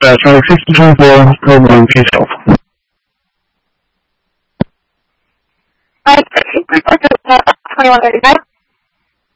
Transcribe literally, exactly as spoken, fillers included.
Uh, sorry, fifty-two four, program for yourself. Hi, twenty-one thirty-five.